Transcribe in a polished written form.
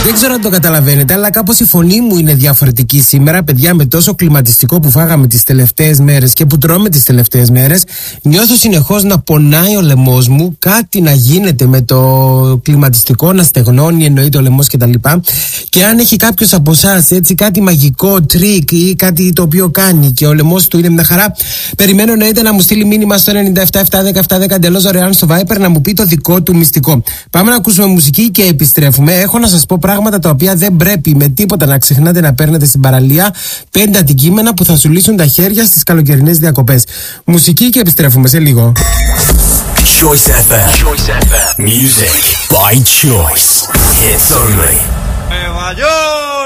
Δεν ξέρω αν το καταλαβαίνετε, αλλά κάπως η φωνή μου είναι διαφορετική σήμερα. Παιδιά, με τόσο κλιματιστικό που φάγαμε τις τελευταίες μέρες και που τρώμε τις τελευταίες μέρες, νιώθω συνεχώς να πονάει ο λαιμός μου, κάτι να γίνεται με το κλιματιστικό, να στεγνώνει, εννοείται ο λαιμός κτλ. Και αν έχει κάποιος από εσάς έτσι κάτι μαγικό, τρίκ ή κάτι το οποίο κάνει και ο λαιμός του είναι μια χαρά, περιμένω εννοείται να μου στείλει μήνυμα στο 97-7-10-7-10 εντελώς δωρεάν στο Viber να μου πει το δικό του μυστικό. Πάμε να ακούσουμε μουσική και επιστρέφουμε. Έχω να σας πω πράγματα τα οποία δεν πρέπει με τίποτα να ξεχνάτε να παίρνετε στην παραλία. 5 αντικείμενα που θα σου λύσουν τα χέρια στις καλοκαιρινές διακοπές. Μουσική και επιστρέφουμε σε λίγο. Choice FM. Choice FM. Music by choice. Hits only.